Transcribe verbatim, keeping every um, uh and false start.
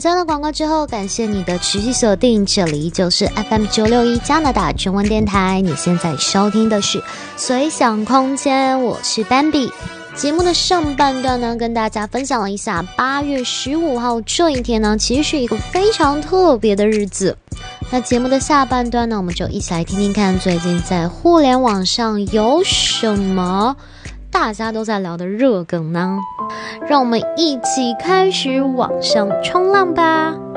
在了广告之后，感谢你的持续锁定，这里就是 F M 九六一加拿大中文电台，你现在收听的是随想空间，我是 Bambi。节目的上半段呢，跟大家分享了一下八月十五号这一天呢，其实是一个非常特别的日子。那节目的下半段呢，我们就一起来听听看最近在互联网上有什么大家都在聊的热梗呢？让我们一起开始往上冲浪吧！